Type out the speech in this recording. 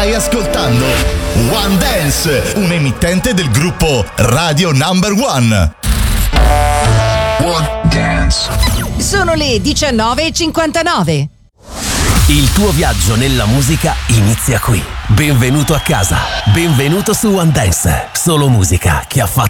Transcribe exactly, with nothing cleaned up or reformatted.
Stai ascoltando One Dance, un emittente del gruppo Radio Number One. One Dance. Sono le diciannove e cinquantanove. Il tuo viaggio nella musica inizia qui. Benvenuto a casa. Benvenuto su One Dance. Solo musica che ha fatto